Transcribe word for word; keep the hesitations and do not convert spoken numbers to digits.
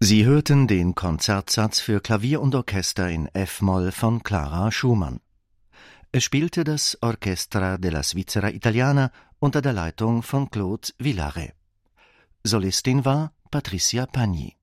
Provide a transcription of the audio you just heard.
Sie hörten den Konzertsatz für Klavier und Orchester in F-Moll von Clara Schumann. Es spielte das Orchestra della Svizzera Italiana unter der Leitung von Claude Villare. Solistin war Patricia Pagni.